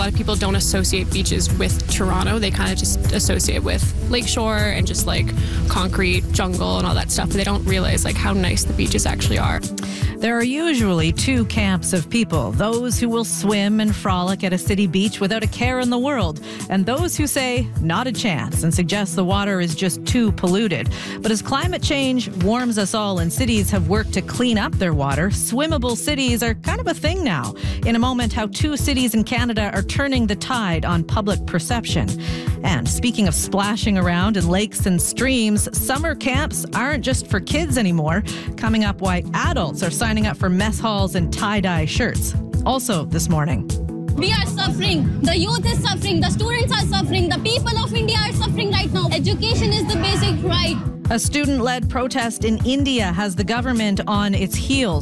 lot of people don't associate beaches with Toronto. They kind of just associate with lakeshore and just like concrete jungle and all that stuff. But they don't realize like how nice the beaches actually are. There are usually two camps of people, those who will swim and frolic at a city beach without a care in the world, and those who say not a chance and suggest the water is just too polluted. But as climate change warms us all and cities have worked to clean up their water, swimmable cities are kind of a thing now. In a moment, how two cities in Canada are turning the tide on public perception. And speaking of splashing around in lakes and streams, summer camps aren't just for kids anymore. Coming up, why adults are signing up for mess halls and tie-dye shirts. Also this morning. We are suffering. The youth is suffering. The students are suffering. The people of India are suffering right now. Education is the basic right. A student-led protest in India has the government on its heels.